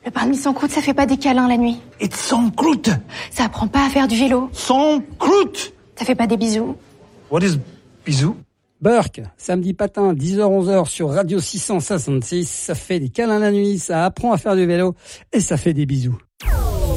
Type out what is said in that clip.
Le pain de mie sans croûte, ça fait pas des câlins la nuit. Et sans croûte. Ça apprend pas à faire du vélo. Sans croûte. Ça fait pas des bisous. What is bisou? Burke, samedi patin, 10h-11h sur Radio 666. Ça fait des câlins la nuit, ça apprend à faire du vélo et ça fait des bisous.